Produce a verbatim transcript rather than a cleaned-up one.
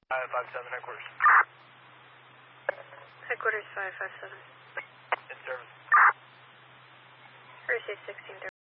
five five seven headquarters. Headquarters five five seven. In service. Receive sixteen.